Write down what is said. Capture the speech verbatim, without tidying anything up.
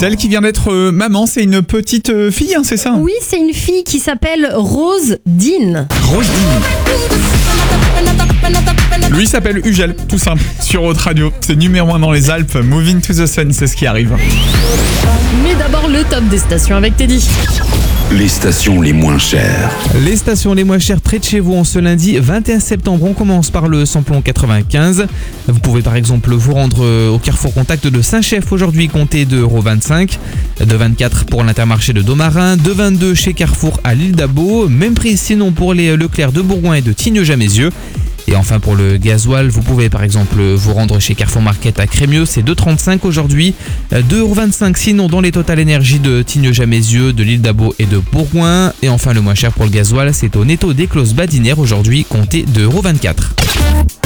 Celle qui vient d'être euh, maman, c'est une petite euh, fille, hein, c'est ça? Oui, c'est une fille qui s'appelle Rose Dean. Rose Dean. Lui s'appelle Ugel, tout simple, sur Haute Radio. C'est numéro un dans les Alpes. Moving to the Sun, c'est ce qui arrive. Mais d'abord le top des stations avec Teddy. Les stations les moins chères. Les stations les moins chères près de chez vous en ce lundi vingt et un septembre. On commence par le samplon quatre-vingt-quinze. Vous pouvez par exemple vous rendre au Carrefour Contact de Saint-Chef aujourd'hui, comptez deux euros vingt-cinq. deux euros vingt-quatre pour l'Intermarché de Domarin. deux euros vingt-deux chez Carrefour à l'Île d'Abo. Même prix sinon pour les Leclerc de Bourgoin et de Tignes-Jamézieux. Et enfin pour le gasoil, vous pouvez par exemple vous rendre chez Carrefour Market à Crémieux, c'est deux euros trente-cinq aujourd'hui, deux euros vingt-cinq sinon dans les Total Énergie de Tignes-Jamézieux, de l'Île d'Abo et de Bourgoin. Et enfin le moins cher pour le gasoil, c'est au Netto des Clos Badinières aujourd'hui, comptez deux euros vingt-quatre.